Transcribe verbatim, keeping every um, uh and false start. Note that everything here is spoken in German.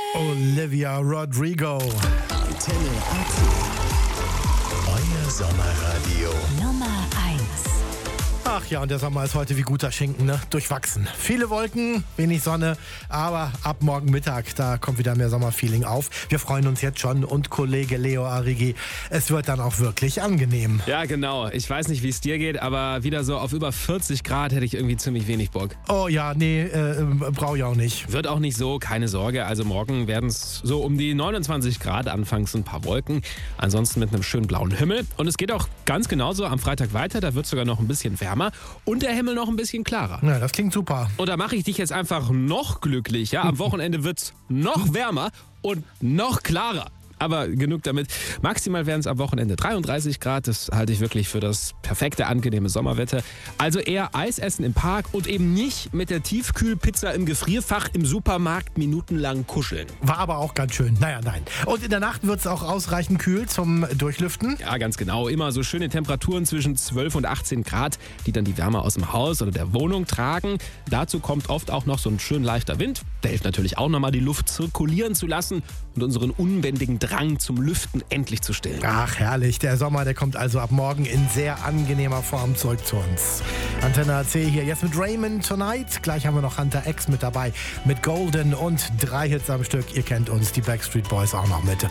Olivia Rodrigo. Antenne A T. Euer Sommerradio. Nummer eins. Ach ja, und der Sommer ist heute wie guter Schinken, ne? Durchwachsen. Viele Wolken, wenig Sonne, aber ab morgen Mittag, da kommt wieder mehr Sommerfeeling auf. Wir freuen uns jetzt schon und Kollege Leo Arrighi, es wird dann auch wirklich angenehm. Ja, genau. Ich weiß nicht, wie es dir geht, aber wieder so auf über vierzig Grad hätte ich irgendwie ziemlich wenig Bock. Oh ja, nee, äh, brauche ich auch nicht. Wird auch nicht so, keine Sorge. Also morgen werden es so um die neunundzwanzig Grad, anfangs ein paar Wolken. Ansonsten mit einem schönen blauen Himmel. Und es geht auch ganz genauso am Freitag weiter. Da wird es sogar noch ein bisschen wärmer und der Himmel noch ein bisschen klarer. Ja, das klingt super. Und da mache ich dich jetzt einfach noch glücklicher. Am Wochenende wird es noch wärmer und noch klarer. Aber genug damit. Maximal werden es am Wochenende dreiunddreißig Grad. Das halte ich wirklich für das perfekte, angenehme Sommerwetter. Also eher Eis essen im Park und eben nicht mit der Tiefkühlpizza im Gefrierfach im Supermarkt minutenlang kuscheln. War aber auch ganz schön. Naja, nein. Und in der Nacht wird es auch ausreichend kühl zum Durchlüften. Ja, ganz genau. Immer so schöne Temperaturen zwischen zwölf und achtzehn Grad, die dann die Wärme aus dem Haus oder der Wohnung tragen. Dazu kommt oft auch noch so ein schön leichter Wind. Der hilft natürlich auch nochmal, die Luft zirkulieren zu lassen und unseren unbändigen Drang zum Lüften endlich zu stillen. Ach, herrlich. Der Sommer, der kommt also ab morgen in sehr angenehmer Form zurück zu uns. Antenne A C hier jetzt mit Raymond Tonight. Gleich haben wir noch Hunter X mit dabei mit Golden und drei Hits am Stück. Ihr kennt uns, die Backstreet Boys auch noch mit.